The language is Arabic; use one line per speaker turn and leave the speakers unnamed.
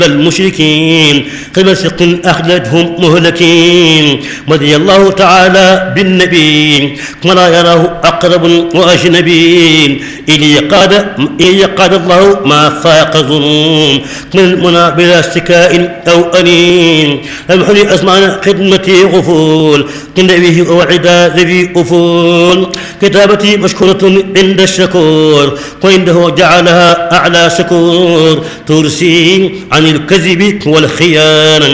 المشركين قبل أخذتهم مهلكين. رضي الله تعالى بالنبي ولا يراه أقرب وأجنبي إلي قاد الله ما فاق ظنون من المنى بلا استكاء أو أنين. لمحني أسمعنا خدمتي غفول كنبيه وعدا ذي أفول. كتابتي مشكورة عند الشكور وعنده جعلها أعلى شكور ترسي عن الكذب والخيانة